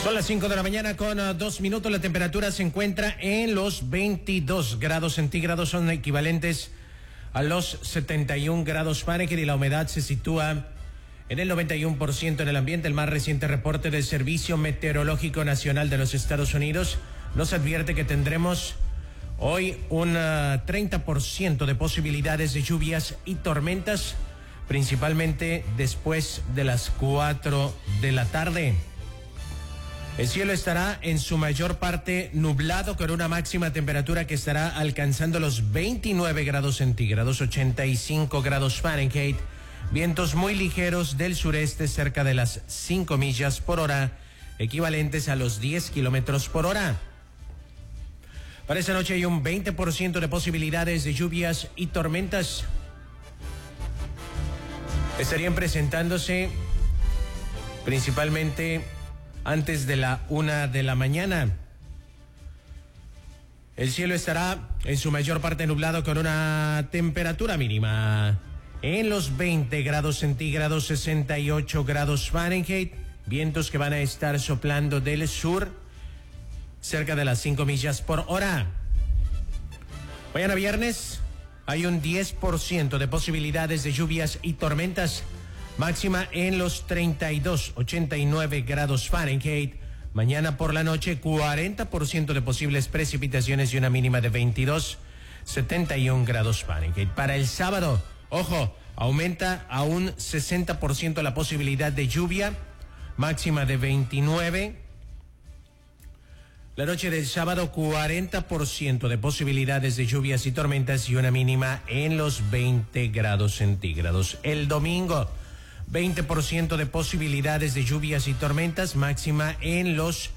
Son las 5 de la mañana con 2 minutos. La temperatura se encuentra en los 22 grados centígrados. Son equivalentes a los 71 grados Fahrenheit y la humedad se sitúa en el 91% en el ambiente. El más reciente reporte del Servicio Meteorológico Nacional de los Estados Unidos nos advierte que tendremos hoy un 30% de posibilidades de lluvias y tormentas, principalmente después de las 4 de la tarde. El cielo estará en su mayor parte nublado con una máxima temperatura que estará alcanzando los 29 grados centígrados, 85 grados Fahrenheit, vientos muy ligeros del sureste cerca de las 5 millas por hora, equivalentes a los 10 kilómetros por hora. Para esta noche hay un 20% de posibilidades de lluvias y tormentas. Estarían presentándose principalmente antes de la 1 de la mañana. El cielo estará en su mayor parte nublado con una temperatura mínima en los 20 grados centígrados, 68 grados Fahrenheit, vientos que van a estar soplando del sur cerca de las 5 millas por hora. Mañana viernes hay un 10% de posibilidades de lluvias y tormentas, máxima en los 32, 89 grados Fahrenheit. Mañana por la noche, 40% de posibles precipitaciones y una mínima de 22, 71 grados Fahrenheit. Para el sábado, ojo, aumenta a un 60% la posibilidad de lluvia, máxima de 29. La noche del sábado, 40% de posibilidades de lluvias y tormentas y una mínima en los 20 grados centígrados. El domingo, 20% de posibilidades de lluvias y tormentas, máxima en los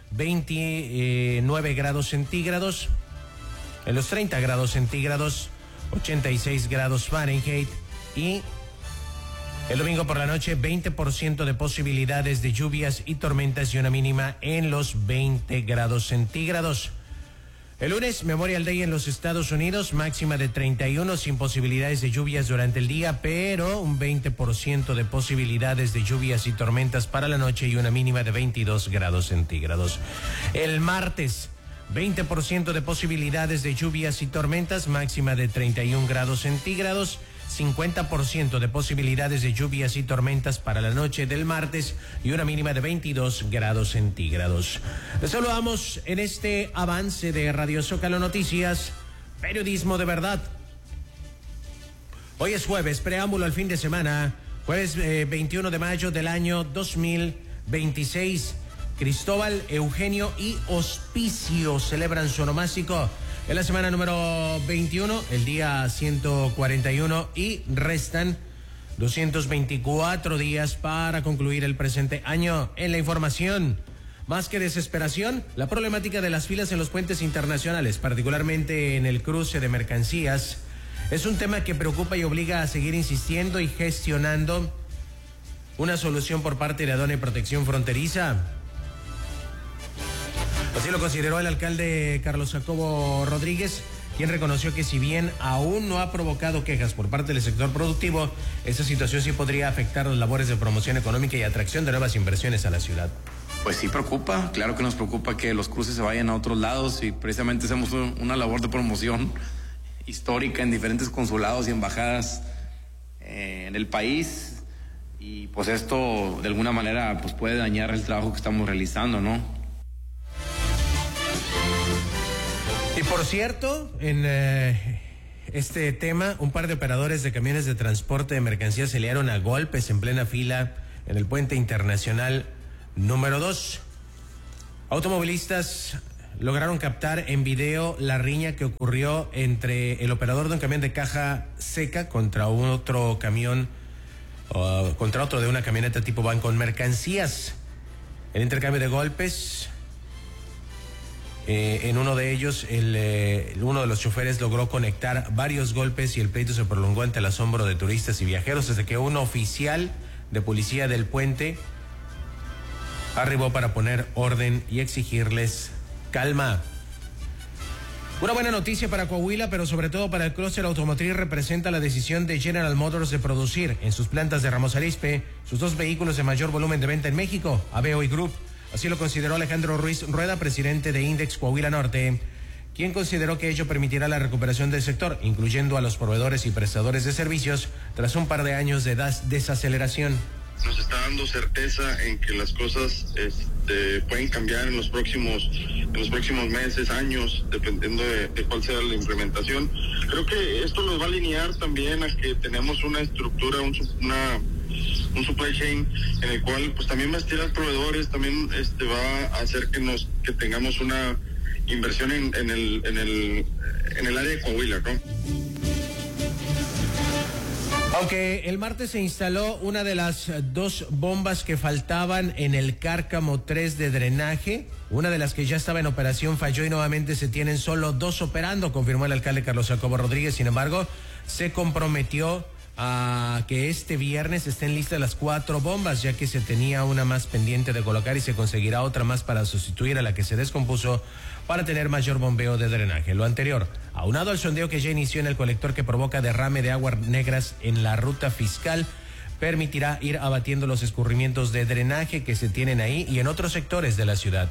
29 grados centígrados, en los 30 grados centígrados, 86 grados Fahrenheit. Y el domingo por la noche, 20% de posibilidades de lluvias y tormentas y una mínima en los 20 grados centígrados. El lunes, Memorial Day en los Estados Unidos, máxima de 31, sin posibilidades de lluvias durante el día, pero un 20% de posibilidades de lluvias y tormentas para la noche y una mínima de 22 grados centígrados. El martes, 20% de posibilidades de lluvias y tormentas, máxima de 31 grados centígrados, 50% de posibilidades de lluvias y tormentas para la noche del martes y una mínima de 22 grados centígrados. Les saludamos en este avance de Radio Zócalo Noticias, periodismo de verdad. Hoy es jueves, preámbulo al fin de semana, jueves 21 de mayo del año 2026. Cristóbal, Eugenio y Hospicio celebran su onomástico en la semana número 21, el día 141, y restan 224 días para concluir el presente año. En la información, más que desesperación, la problemática de las filas en los puentes internacionales, particularmente en el cruce de mercancías, es un tema que preocupa y obliga a seguir insistiendo y gestionando una solución por parte de Aduana y Protección Fronteriza. Así lo consideró el alcalde Carlos Jacobo Rodríguez, quien reconoció que si bien aún no ha provocado quejas por parte del sector productivo, esta situación sí podría afectar las labores de promoción económica y atracción de nuevas inversiones a la ciudad. Pues sí preocupa, claro que nos preocupa que los cruces se vayan a otros lados y precisamente hacemos una labor de promoción histórica en diferentes consulados y embajadas en el país, y pues esto de alguna manera pues puede dañar el trabajo que estamos realizando, ¿no? Y por cierto, en este tema, un par de operadores de camiones de transporte de mercancías se liaron a golpes en plena fila en el puente internacional número 2. Automovilistas lograron captar en video la riña que ocurrió entre el operador de un camión de caja seca contra otro camión, contra otro de una camioneta tipo van con mercancías. El intercambio de golpes. En uno de ellos, uno de los choferes logró conectar varios golpes y el pleito se prolongó ante el asombro de turistas y viajeros, desde que un oficial de policía del puente arribó para poner orden y exigirles calma. Una buena noticia para Coahuila, pero sobre todo para el clúster automotriz, representa la decisión de General Motors de producir en sus plantas de Ramos Arizpe sus 2 vehículos de mayor volumen de venta en México, Aveo y Group. Así lo consideró Alejandro Ruiz Rueda, presidente de Index Coahuila Norte, quien consideró que ello permitirá la recuperación del sector, incluyendo a los proveedores y prestadores de servicios, tras un par de años de desaceleración. Nos está dando certeza en que las cosas pueden cambiar en los próximos meses, años, dependiendo de cuál sea la implementación. Creo que esto nos va a alinear también a que tenemos una estructura, un supply chain en el cual pues también va a estirar proveedores, también va a hacer que tengamos una inversión en el área de Coahuila, ¿no? Aunque el martes se instaló una de las 2 bombas que faltaban en el Cárcamo 3 de drenaje, una de las que ya estaba en operación falló y nuevamente se tienen solo 2 operando, confirmó el alcalde Carlos Jacobo Rodríguez. Sin embargo, se comprometió a que este viernes estén listas las 4 bombas, ya que se tenía una más pendiente de colocar y se conseguirá otra más para sustituir a la que se descompuso para tener mayor bombeo de drenaje. Lo anterior, aunado al sondeo que ya inició en el colector que provoca derrame de aguas negras en la ruta fiscal, permitirá ir abatiendo los escurrimientos de drenaje que se tienen ahí y en otros sectores de la ciudad.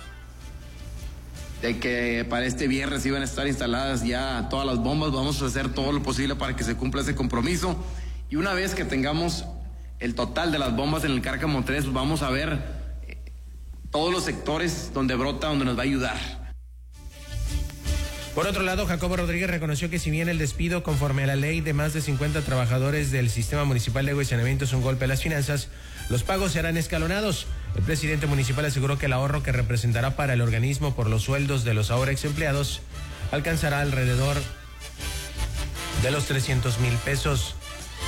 De que para este viernes iban a estar instaladas ya todas las bombas, vamos a hacer todo lo posible para que se cumpla ese compromiso. Y una vez que tengamos el total de las bombas en el Cárcamo 3, pues vamos a ver todos los sectores donde brota, donde nos va a ayudar. Por otro lado, Jacobo Rodríguez reconoció que si bien el despido conforme a la ley de más de 50 trabajadores del Sistema Municipal de Agua y Saneamiento es un golpe a las finanzas, los pagos serán escalonados. El presidente municipal aseguró que el ahorro que representará para el organismo por los sueldos de los ahora ex empleados alcanzará alrededor de los 300,000 pesos.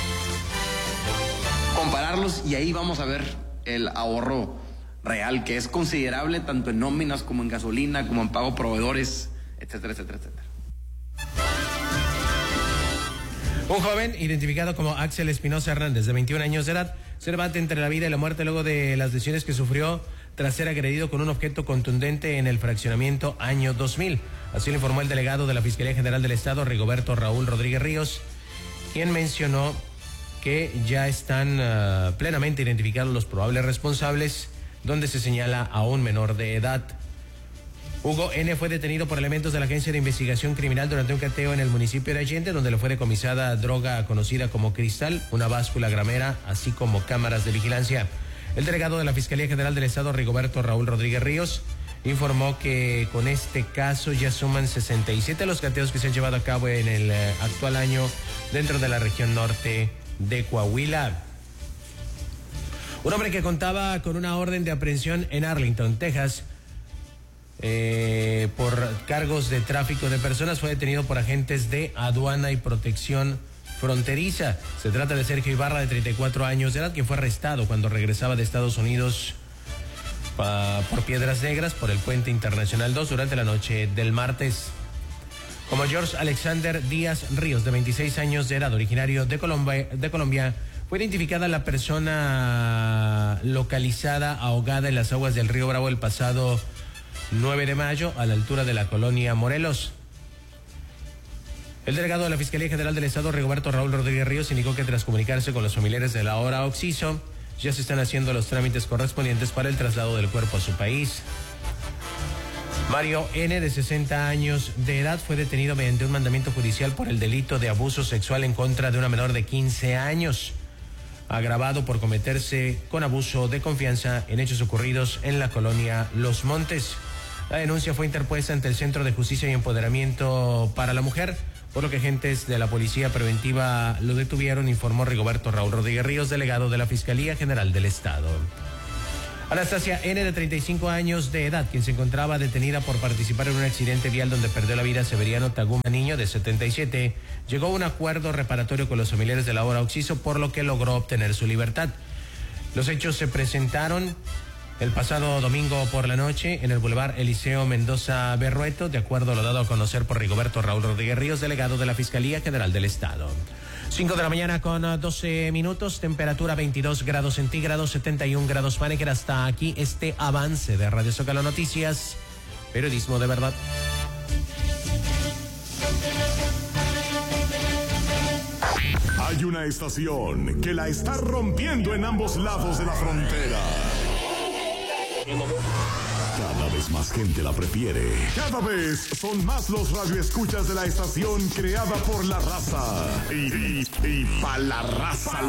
Compararlos y ahí vamos a ver el ahorro real, que es considerable tanto en nóminas como en gasolina, como en pago a proveedores, etcétera, etcétera, etcétera. Un joven identificado como Axel Espinosa Hernández, de 21 años de edad, se debate entre la vida y la muerte luego de las lesiones que sufrió tras ser agredido con un objeto contundente en el fraccionamiento Año 2000. Así lo informó el delegado de la Fiscalía General del Estado, Rigoberto Raúl Rodríguez Ríos, quien mencionó que ya están plenamente identificados los probables responsables, donde se señala a un menor de edad. Hugo N. fue detenido por elementos de la Agencia de Investigación Criminal durante un cateo en el municipio de Allende, donde le fue decomisada droga conocida como cristal, una báscula gramera, así como cámaras de vigilancia. El delegado de la Fiscalía General del Estado, Rigoberto Raúl Rodríguez Ríos, informó que con este caso ya suman 67 los cateos que se han llevado a cabo en el actual año dentro de la región norte de Coahuila. Un hombre que contaba con una orden de aprehensión en Arlington, Texas, por cargos de tráfico de personas, fue detenido por agentes de aduana y protección fronteriza. Se trata de Sergio Ibarra, de 34 años de edad, quien fue arrestado cuando regresaba de Estados Unidos por Piedras Negras por el Puente Internacional 2 durante la noche del martes. Como George Alexander Díaz Ríos, de 26 años de edad, originario de Colombia, fue identificada la persona localizada ahogada en las aguas del río Bravo el pasado 9 de mayo a la altura de la colonia Morelos. El delegado de la Fiscalía General del Estado, Rigoberto Raúl Rodríguez Ríos, indicó que tras comunicarse con los familiares de la ahora occiso, ya se están haciendo los trámites correspondientes para el traslado del cuerpo a su país. Mario N., de 60 años de edad, fue detenido mediante un mandamiento judicial por el delito de abuso sexual en contra de una menor de 15 años, agravado por cometerse con abuso de confianza en hechos ocurridos en la colonia Los Montes. La denuncia fue interpuesta ante el Centro de Justicia y Empoderamiento para la Mujer, por lo que agentes de la Policía Preventiva lo detuvieron, informó Rigoberto Raúl Rodríguez Ríos, delegado de la Fiscalía General del Estado. Anastasia N., de 35 años de edad, quien se encontraba detenida por participar en un accidente vial donde perdió la vida Severiano Taguma Niño, de 77, llegó a un acuerdo reparatorio con los familiares de la hora occiso, por lo que logró obtener su libertad. Los hechos se presentaron el pasado domingo por la noche en el Boulevard Eliseo Mendoza Berrueto, de acuerdo a lo dado a conocer por Rigoberto Raúl Rodríguez Ríos, delegado de la Fiscalía General del Estado. 5 de la mañana con 12 minutos, temperatura 22 grados centígrados, 71 grados Fahrenheit. Hasta aquí este avance de Radio Zócalo Noticias, periodismo de verdad. Hay una estación que la está rompiendo en ambos lados de la frontera. Cada vez más gente la prefiere. Cada vez son más los radioescuchas de la estación creada por la raza. Y pa' la raza.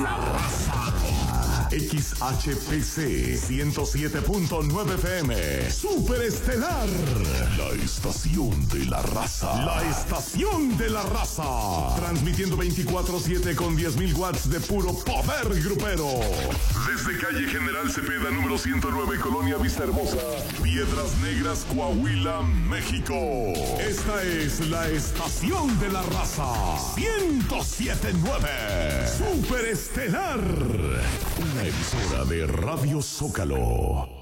XHPC 107.9 FM. Super Estelar. La estación de la raza. La estación de la raza. Transmitiendo 24/7 con 10.000 watts de puro poder grupero. Desde calle General Cepeda, número 109, Colonia Vista Hermosa, Piedras Negras, Coahuila, México. Esta es la estación de la raza. 107.9. Super Estelar. Una emisora de Radio Zócalo.